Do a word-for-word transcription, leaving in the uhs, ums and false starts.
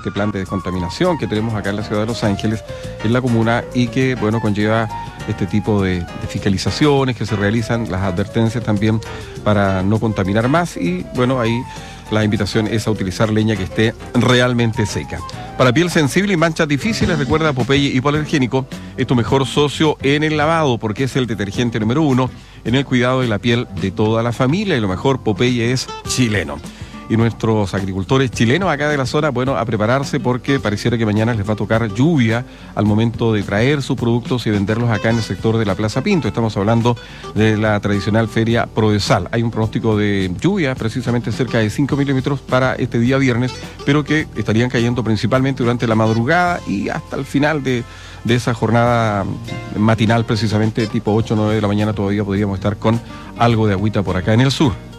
este plan de descontaminación que tenemos acá en la ciudad de Los Ángeles, en la comuna, y que, bueno, conlleva este tipo de, de fiscalizaciones que se realizan, las advertencias también para no contaminar más, y bueno, ahí la invitación es a utilizar leña que esté realmente seca. Para piel sensible y manchas difíciles, recuerda Popeye Hipoalergénico es tu mejor socio en el lavado, porque es el detergente número uno en el cuidado de la piel de toda la familia, y lo mejor, Popeye es chileno. Y nuestros agricultores chilenos acá de la zona, bueno, a prepararse, porque pareciera que mañana les va a tocar lluvia al momento de traer sus productos y venderlos acá en el sector de la Plaza Pinto. Estamos hablando de la tradicional feria Prodesal. Hay un pronóstico de lluvia, precisamente cerca de cinco milímetros para este día viernes, pero que estarían cayendo principalmente durante la madrugada y hasta el final de, de esa jornada matinal, precisamente tipo ocho o nueve de la mañana. Todavía podríamos estar con algo de agüita por acá en el sur.